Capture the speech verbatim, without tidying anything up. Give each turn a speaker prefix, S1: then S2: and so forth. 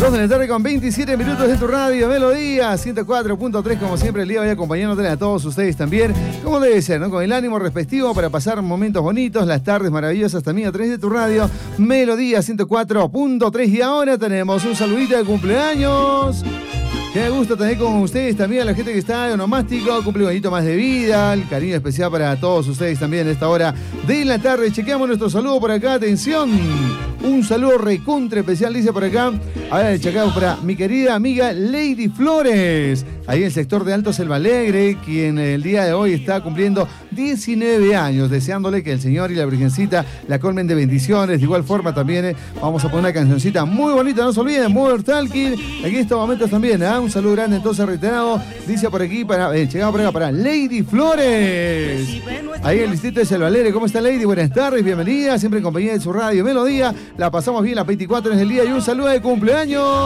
S1: dos de la tarde con veintisiete minutos de tu radio Melodía ciento cuatro punto tres, como siempre el día de hoy acompañándote a todos ustedes también, como debe ser, ¿no? Con el ánimo respectivo para pasar momentos bonitos, las tardes maravillosas también a través de tu radio Melodía ciento cuatro punto tres. Y ahora tenemos un saludito de cumpleaños. Qué gusto tener con ustedes también a la gente que está en onomástico, cumple un añito más de vida, el cariño especial para todos ustedes también en esta hora de la tarde. Chequeamos nuestro saludo por acá, atención, un saludo recontra especial, dice por acá, a ver, chequeamos para mi querida amiga Lady Flores, ahí en el sector de Alto Selva Alegre, quien el día de hoy está cumpliendo diecinueve años, deseándole que el Señor y la Virgencita la colmen de bendiciones. De igual forma también eh, vamos a poner una cancioncita muy bonita, no se olviden, Modern Talking, aquí en estos momentos también, ¿eh? Un saludo grande entonces reiterado, dice por aquí, para, eh, llegamos por acá para Lady Flores, ahí en el distrito de Selva Alegre. ¿Cómo está Lady? Buenas tardes, bienvenida, siempre en compañía de su radio Melodía, la pasamos bien las veinticuatro en el día y un saludo de cumpleaños.